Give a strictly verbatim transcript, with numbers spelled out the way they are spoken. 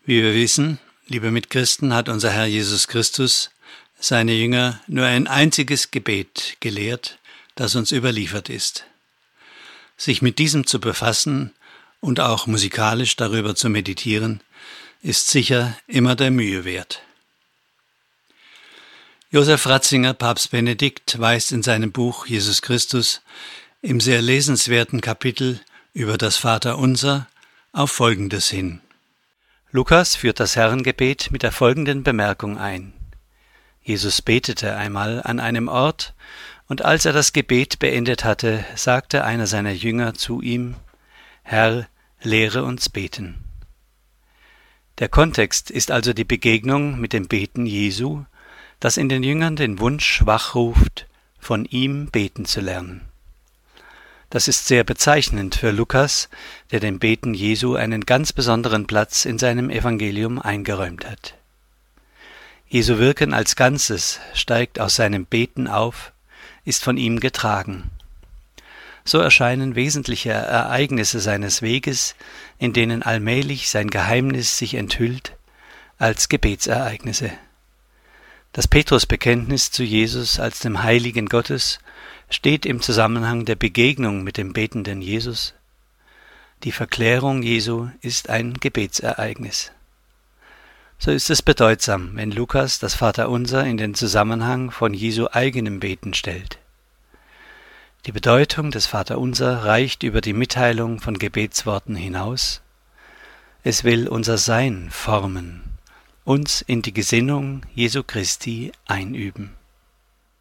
Wie wir wissen, liebe Mitchristen, hat unser Herr Jesus Christus seine Jünger nur ein einziges Gebet gelehrt, das uns überliefert ist. Sich mit diesem zu befassen und auch musikalisch darüber zu meditieren, ist sicher immer der Mühe wert. Josef Ratzinger, Papst Benedikt, weist in seinem Buch Jesus Christus im sehr lesenswerten Kapitel über das Vaterunser auf Folgendes hin. Lukas führt das Herrengebet mit der folgenden Bemerkung ein. Jesus betete einmal an einem Ort, und als er das Gebet beendet hatte, sagte einer seiner Jünger zu ihm: Herr, lehre uns beten. Der Kontext ist also die Begegnung mit dem Beten Jesu, das in den Jüngern den Wunsch wachruft, von ihm beten zu lernen. Das ist sehr bezeichnend für Lukas, der dem Beten Jesu einen ganz besonderen Platz in seinem Evangelium eingeräumt hat. Jesu Wirken als Ganzes steigt aus seinem Beten auf, ist von ihm getragen. So erscheinen wesentliche Ereignisse seines Weges, in denen allmählich sein Geheimnis sich enthüllt, als Gebetsereignisse. Das Petrusbekenntnis zu Jesus als dem Heiligen Gottes steht im Zusammenhang der Begegnung mit dem betenden Jesus. Die Verklärung Jesu ist ein Gebetsereignis. So ist es bedeutsam, wenn Lukas das Vaterunser in den Zusammenhang von Jesu eigenem Beten stellt. Die Bedeutung des Vaterunser reicht über die Mitteilung von Gebetsworten hinaus. Es will unser Sein formen, uns in die Gesinnung Jesu Christi einüben.